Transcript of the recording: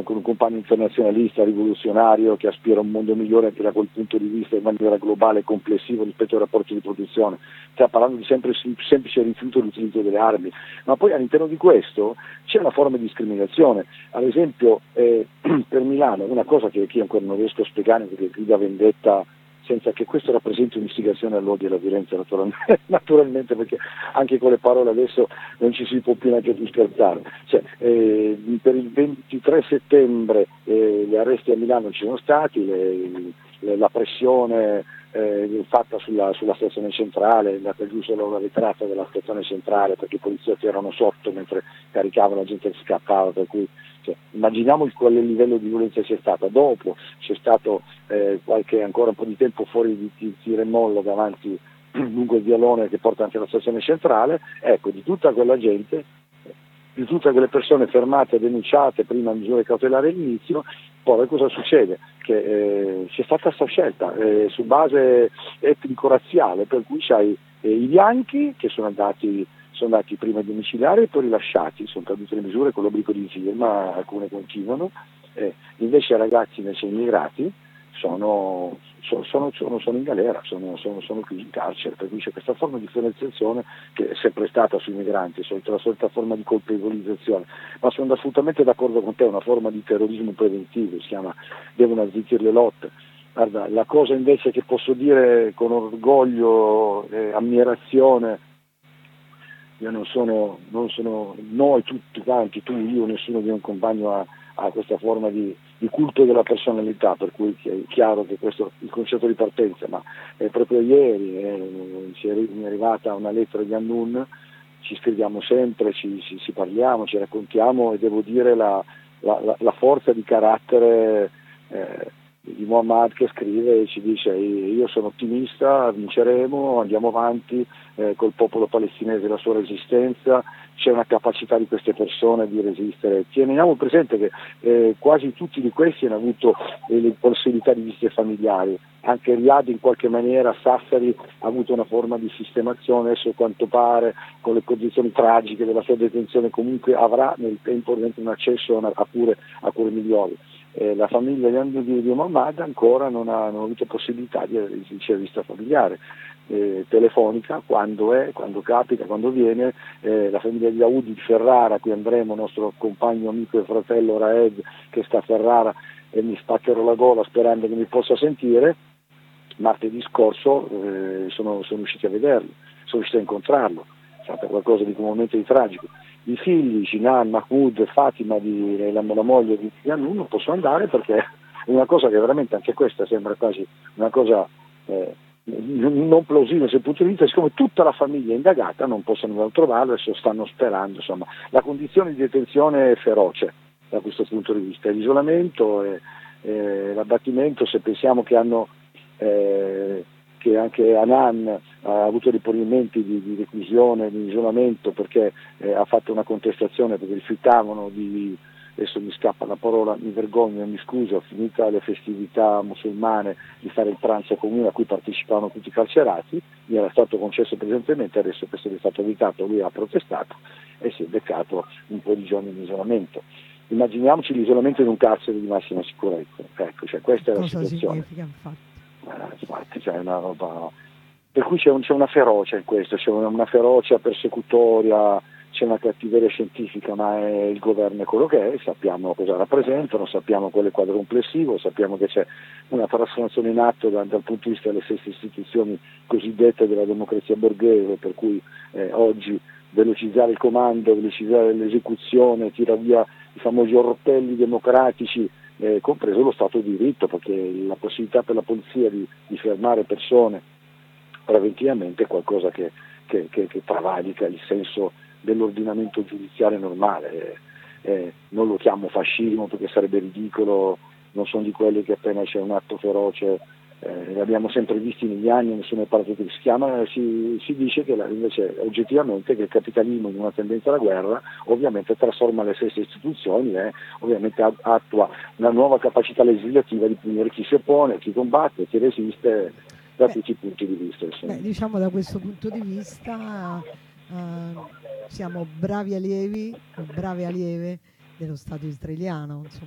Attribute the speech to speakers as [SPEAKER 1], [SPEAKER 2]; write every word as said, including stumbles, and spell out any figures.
[SPEAKER 1] con, con un compagno internazionalista rivoluzionario che aspira a un mondo migliore anche da quel punto di vista in maniera globale e complessivo rispetto ai rapporti di produzione. Sta parlando di sempre, semplice rifiuto dell'utilizzo delle armi, ma poi all'interno di questo c'è una forma di discriminazione. Ad esempio eh, per Milano una cosa che, che io ancora non riesco a spiegare, perché grida vendetta senza che questo rappresenti un'istigazione all'odio e alla violenza, naturalmente, naturalmente, perché anche con le parole adesso non ci si può più neanche più scherzare. Cioè, eh, per il ventitré settembre eh, gli arresti a Milano ci sono stati, le, le, la pressione eh, fatta sulla, sulla stazione centrale, è andata giù solo la vetrata della stazione centrale perché i poliziotti erano sotto mentre caricavano, la gente scappava, per cui cioè, immaginiamo quale livello di violenza sia stata. Dopo c'è stato eh, qualche ancora un po' di tempo fuori di, di tira e mollo davanti lungo il vialone che porta anche alla stazione centrale, ecco, di tutta quella gente, di tutte quelle persone fermate e denunciate prima misure cautelari all'inizio, poi cosa succede? Che eh, c'è stata questa scelta eh, su base etnico-razziale, per cui c'hai eh, i bianchi che sono andati sono andati prima domiciliari e poi rilasciati, sono cadute le misure con l'obbligo di firma, alcune continuano, eh, invece i ragazzi invece immigrati sono, sono, sono, sono, sono in galera, sono, sono, sono chiusi in carcere, per cui c'è questa forma di differenziazione che è sempre stata sui migranti, la solita forma di colpevolizzazione, ma sono assolutamente d'accordo con te, è una forma di terrorismo preventivo, si chiama devono azzittire le lotte. Guarda, la cosa invece che posso dire con orgoglio e ammirazione, io non sono, non sono, noi tutti quanti, tu, io, nessuno di un compagno ha, ha questa forma di, di culto della personalità, per cui è chiaro che questo è il concetto di partenza, ma eh, proprio ieri eh, ci è, mi è arrivata una lettera di Annun, ci scriviamo sempre, ci, ci, ci parliamo, ci raccontiamo e devo dire la, la, la, la forza di carattere eh, di Muhammad che scrive e ci dice io sono ottimista, vinceremo, andiamo avanti eh, col popolo palestinese e la sua resistenza, c'è una capacità di queste persone di resistere. Teniamo presente che eh, quasi tutti di questi hanno avuto eh, le possibilità di visite familiari, anche Riyad in qualche maniera, Sassari ha avuto una forma di sistemazione, adesso a quanto pare con le condizioni tragiche della sua detenzione comunque avrà nel tempo un accesso a, una, a, cure, a cure migliori. Eh, la famiglia di, di, di Muhammad ancora non ha, non ha avuto possibilità di ricevere visita familiare eh, telefonica quando è, quando capita, quando viene. Eh, la famiglia di Audi di Ferrara, qui andremo, nostro compagno, amico e fratello Raed che sta a Ferrara e mi spaccherò la gola sperando che mi possa sentire. Martedì scorso eh, sono, sono usciti a vederlo, sono usciti a incontrarlo, è stato qualcosa di commovente e di tragico. I figli, Jinan, Mahmoud e Fatima, di, la, la moglie di Yanun, non possono andare perché è una cosa che veramente anche questa sembra quasi una cosa eh, non plausibile dal punto di vista, siccome tutta la famiglia è indagata non possono andare a trovarlo, adesso stanno sperando, insomma la condizione di detenzione è feroce da questo punto di vista, l'isolamento e, e l'abbattimento, se pensiamo che hanno eh, che anche Hanan ha avuto rifornimenti di, di reclusione, di isolamento perché eh, ha fatto una contestazione perché rifiutavano di, adesso mi scappa la parola, mi vergogno, mi scuso, finita le festività musulmane di fare il pranzo comune a cui partecipavano tutti i carcerati, gli era stato concesso presentemente, adesso questo gli è stato evitato, lui ha protestato e si è beccato un po' di giorni di isolamento. Immaginiamoci l'isolamento in un carcere di massima sicurezza, ecco, cioè questa è la
[SPEAKER 2] cosa
[SPEAKER 1] situazione.
[SPEAKER 2] Significa, infatti?
[SPEAKER 1] Eh, infatti c'è una roba, per cui c'è, un, c'è una ferocia in questo, c'è una, una ferocia persecutoria, c'è una cattiveria scientifica, ma è, il governo è quello che è, sappiamo cosa rappresentano, sappiamo qual è il quadro complessivo, sappiamo che c'è una trasformazione in atto da, dal punto di vista delle stesse istituzioni cosiddette della democrazia borghese, per cui eh, oggi velocizzare il comando, velocizzare l'esecuzione, tira via i famosi orpelli democratici, Eh, compreso lo Stato di diritto, perché la possibilità per la polizia di, di fermare persone preventivamente è qualcosa che, che, che, che travalica il senso dell'ordinamento giudiziario normale. Eh, eh, non lo chiamo fascismo perché sarebbe ridicolo, non sono di quelli che appena c'è un atto feroce, eh, l'abbiamo sempre visti negli anni, nessuno è parlato che si chiama, si, si dice che la, invece oggettivamente che il capitalismo in una tendenza alla guerra ovviamente trasforma le stesse istituzioni e eh, ovviamente attua una nuova capacità legislativa di punire chi si oppone, chi combatte, chi resiste da
[SPEAKER 2] Beh,
[SPEAKER 1] tutti i punti di vista.
[SPEAKER 2] beh, diciamo da questo punto di vista eh, siamo bravi allievi o brave allieve dello Stato israeliano, insomma.